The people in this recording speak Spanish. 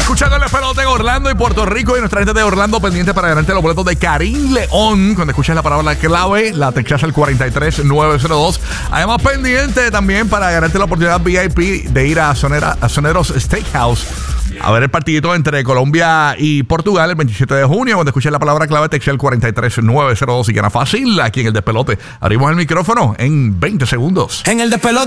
Escuchando el despelote de Orlando y Puerto Rico y nuestra gente de Orlando pendiente para ganarte los boletos de Karim León. Cuando escuches la palabra clave, la textas al 43902. Además, pendiente también para ganarte la oportunidad VIP de ir a Soneros Steakhouse a ver el partidito entre Colombia y Portugal el 27 de junio. Cuando escuches la palabra clave, texta al 43902 y gana fácil aquí en el despelote. Abrimos el micrófono en 20 segundos. En el despelote.